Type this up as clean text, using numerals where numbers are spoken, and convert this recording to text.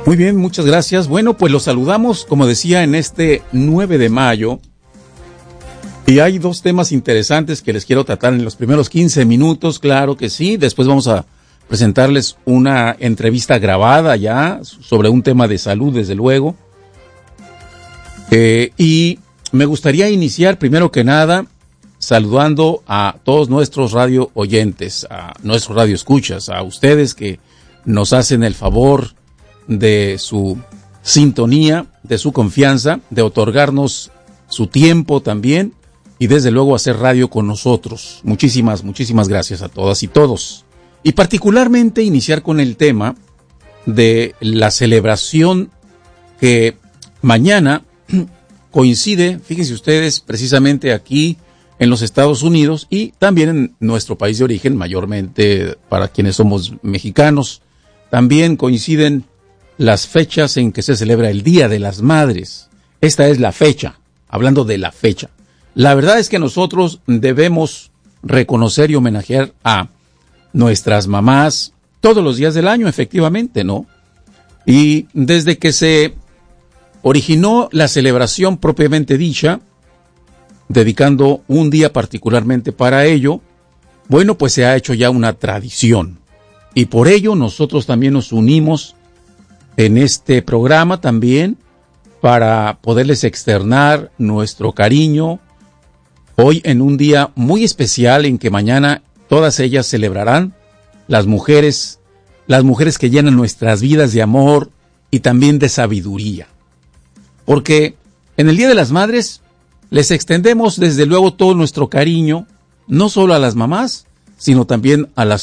Muy bien, muchas gracias. Bueno, pues los saludamos, como decía, en este 9 de mayo. Y hay dos temas interesantes que les quiero tratar en los primeros 15 minutos, claro que sí. Después vamos a presentarles una entrevista grabada ya sobre un tema de salud, desde luego. Y me gustaría iniciar, primero que nada, saludando a todos nuestros radio oyentes, a nuestros radio escuchas, a ustedes que nos hacen el favor de su sintonía, de su confianza, de otorgarnos su tiempo también y desde luego hacer radio con nosotros. Muchísimas gracias a todas y todos. Y particularmente iniciar con el tema de la celebración que mañana coincide, fíjense ustedes, precisamente aquí en los Estados Unidos y también en nuestro país de origen, mayormente para quienes somos mexicanos. También coinciden las fechas en que se celebra el Día de las Madres. Esta es la fecha, hablando de la fecha. La verdad es que nosotros debemos reconocer y homenajear a nuestras mamás todos los días del año, efectivamente, ¿no? Y desde que se originó la celebración propiamente dicha, dedicando un día particularmente para ello, bueno, pues se ha hecho ya una tradición. Y por ello nosotros también nos unimos en este programa también para poderles externar nuestro cariño hoy en un día muy especial en que mañana todas ellas celebrarán, las mujeres que llenan nuestras vidas de amor y también de sabiduría. Porque en el Día de las Madres les extendemos desde luego todo nuestro cariño, no solo a las mamás, sino también a las